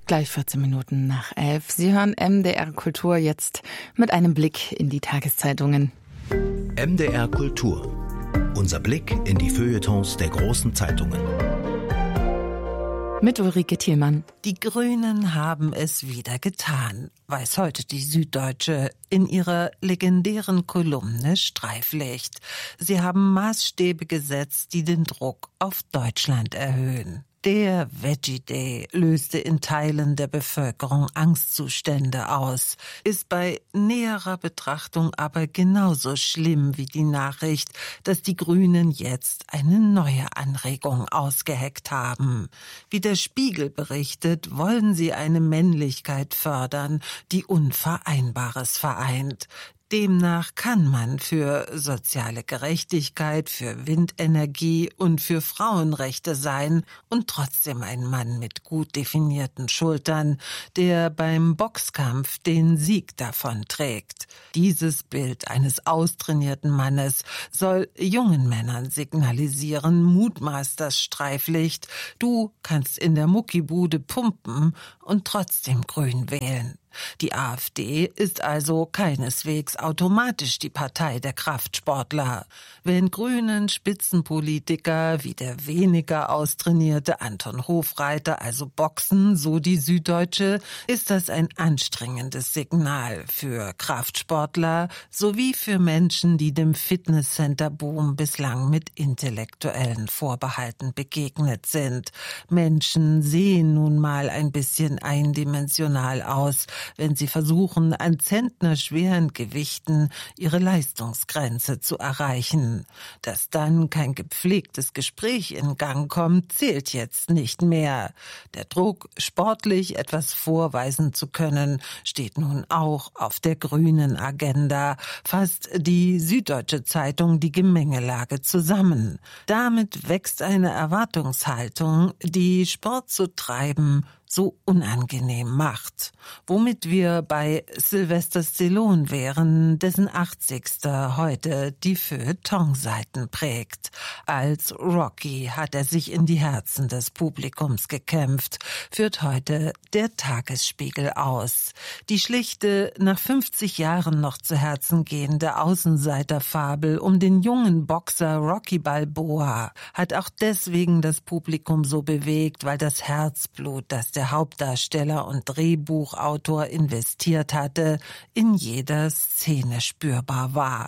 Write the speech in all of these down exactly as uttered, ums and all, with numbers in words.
Gleich vierzehn Minuten nach elf. Sie hören M D R Kultur jetzt mit einem Blick in die Tageszeitungen. M D R Kultur. Unser Blick in die Feuilletons der großen Zeitungen. Mit Ulrike Thielmann. Die Grünen haben es wieder getan, weiß heute die Süddeutsche in ihrer legendären Kolumne Streiflicht. Sie haben Maßstäbe gesetzt, die den Druck auf Deutschland erhöhen. Der Veggie Day löste in Teilen der Bevölkerung Angstzustände aus, ist bei näherer Betrachtung aber genauso schlimm wie die Nachricht, dass die Grünen jetzt eine neue Anregung ausgeheckt haben. Wie der Spiegel berichtet, wollen sie eine Männlichkeit fördern, die Unvereinbares vereint. Demnach kann man für soziale Gerechtigkeit, für Windenergie und für Frauenrechte sein und trotzdem ein Mann mit gut definierten Schultern, der beim Boxkampf den Sieg davonträgt. Dieses Bild eines austrainierten Mannes soll jungen Männern signalisieren, mutmaßt das Streiflicht, du kannst in der Muckibude pumpen und trotzdem grün wählen. Die AfD ist also keineswegs automatisch die Partei der Kraftsportler. Wenn grünen Spitzenpolitiker wie der weniger austrainierte Anton Hofreiter also boxen, so die Süddeutsche, ist das ein anstrengendes Signal für Kraftsportler sowie für Menschen, die dem Fitnesscenter-Boom bislang mit intellektuellen Vorbehalten begegnet sind. Menschen sehen nun mal ein bisschen eindimensional aus, wenn sie versuchen, an zentnerschweren Gewichten ihre Leistungsgrenze zu erreichen. Dass dann kein gepflegtes Gespräch in Gang kommt, zählt jetzt nicht mehr. Der Druck, sportlich etwas vorweisen zu können, steht nun auch auf der grünen Agenda, fasst die Süddeutsche Zeitung die Gemengelage zusammen. Damit wächst eine Erwartungshaltung, die Sport zu treiben so unangenehm macht. Womit wir bei Sylvester Stallone wären, dessen achtzigster heute die Feuilleton-Seiten prägt. Als Rocky hat er sich in die Herzen des Publikums gekämpft, führt heute der Tagesspiegel aus. Die schlichte, nach fünfzig Jahren noch zu Herzen gehende Außenseiterfabel um den jungen Boxer Rocky Balboa hat auch deswegen das Publikum so bewegt, weil das Herzblut, das der Hauptdarsteller und Drehbuchautor investiert hatte, in jeder Szene spürbar war.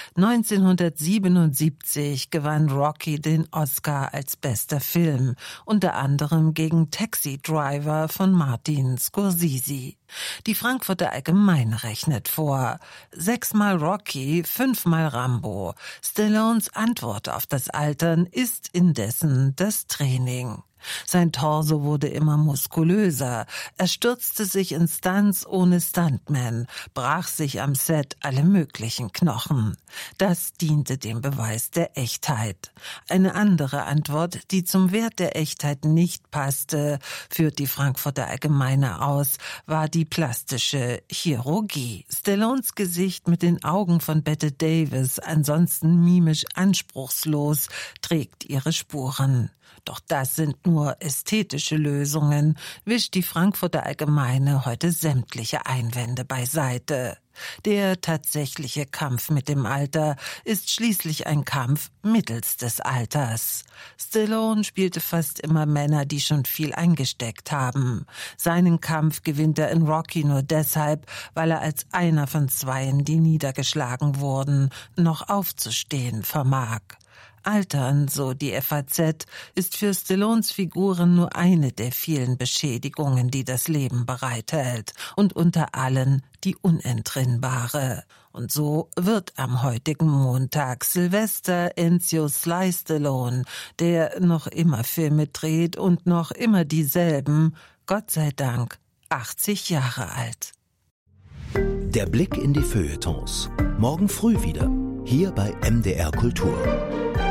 neunzehnhundertsiebenundsiebzig gewann Rocky den Oscar als bester Film, unter anderem gegen Taxi Driver von Martin Scorsese. Die Frankfurter Allgemeine rechnet vor: sechsmal Rocky, fünfmal Rambo. Stallones Antwort auf das Altern ist indessen das Training. Sein Torso wurde immer muskulöser. Er stürzte sich in Stunts ohne Stuntman, brach sich am Set alle möglichen Knochen. Das diente dem Beweis der Echtheit. Eine andere Antwort, die zum Wert der Echtheit nicht passte, führt die Frankfurter Allgemeine aus, war die plastische Chirurgie. Stallones Gesicht mit den Augen von Bette Davis, ansonsten mimisch anspruchslos, trägt ihre Spuren. Doch das sind nur ästhetische Lösungen, wischt die Frankfurter Allgemeine heute sämtliche Einwände beiseite. Der tatsächliche Kampf mit dem Alter ist schließlich ein Kampf mittels des Alters. Stallone spielte fast immer Männer, die schon viel eingesteckt haben. Seinen Kampf gewinnt er in Rocky nur deshalb, weil er als einer von zweien, die niedergeschlagen wurden, noch aufzustehen vermag. Altern, so die F A Z, ist für Stallones Figuren nur eine der vielen Beschädigungen, die das Leben bereithält, und unter allen die unentrinnbare. Und so wird am heutigen Montag Sylvester Enzio Sly Stallone, der noch immer Filme dreht und noch immer dieselben, Gott sei Dank, achtzig Jahre alt. Der Blick in die Feuilletons. Morgen früh wieder, hier bei M D R Kultur.